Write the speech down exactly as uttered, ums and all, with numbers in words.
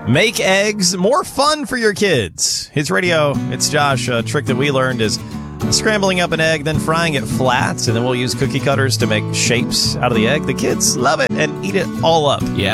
Make eggs more fun for your kids. Hits Radio, it's Josh. A trick that we learned is scrambling up an egg, then frying it flat, and then we'll use cookie cutters to make shapes out of the egg. The kids love it and eat it all up. Yeah.